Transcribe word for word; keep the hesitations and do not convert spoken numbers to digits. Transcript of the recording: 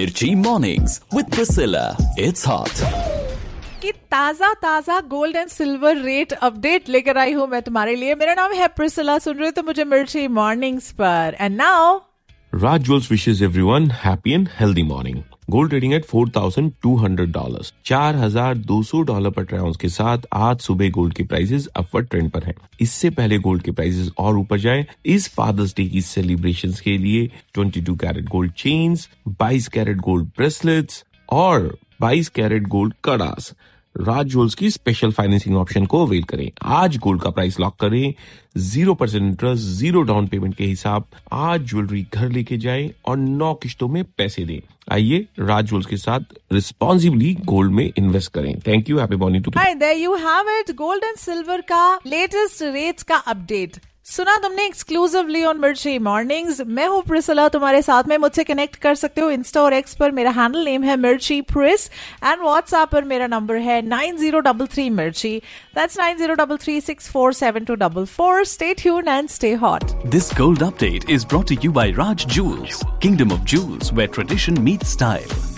Mirchi Mornings with Priscilla. It's hot. कि ताजा ताजा gold and silver rate update लेकर आई हूँ मैं तुम्हारे लिए. मेरा नाम है प्रिसिला. सुन रहे हो तो मुझे मिर्ची मॉर्निंग्स पर. And now Raj Jewels wishes everyone happy and healthy morning. Gold trading at four thousand two hundred dollars. चार हजार दो सौ डॉलर पर ट्राई आउंस के साथ आज सुबह गोल्ड के प्राइसेस अपवर्ड ट्रेंड पर हैं. इससे पहले गोल्ड के प्राइसेस और ऊपर जाएं, इस फादर्स डे की सेलिब्रेशंस के लिए बाईस कैरेट गोल्ड चेन्स, बाईस कैरेट गोल्ड ब्रेसलेट्स और बाईस कैरेट गोल्ड कड़ास राज ज्वेल्स की स्पेशल फाइनेंसिंग ऑप्शन को अवेल करें. आज गोल्ड का प्राइस लॉक करें. Zero percent interest, zero down payment के हिसाब. आज ज्वेलरी घर लेके जाएं और नौ किश्तों में पैसे दें. आइए राज ज्वेल्स के साथ रिस्पॉन्सिबली गोल्ड में इन्वेस्ट करें. Thank you. Happy morning to. Hi there you have it. Gold and silver का लेटेस्ट रेट्स का अपडेट सुना तुमने एक्सक्लूसिवली ऑन मिर्ची मॉर्निंग्स. मैं हूँ प्रिसिला तुम्हारे साथ में. मुझसे कनेक्ट कर सकते हो इंस्टा और एक्स पर. मेरा हैंडल नेम है मिर्ची प्रिस एंड व्हाट्सएप पर मेरा नंबर है नाइन जीरो डबल थ्री मिर्ची. That's nine zero double three six four seven to double four. Stay tuned and stay hot. This gold update is brought to you by Raj Jewels, Kingdom of Jewels, where tradition meets style.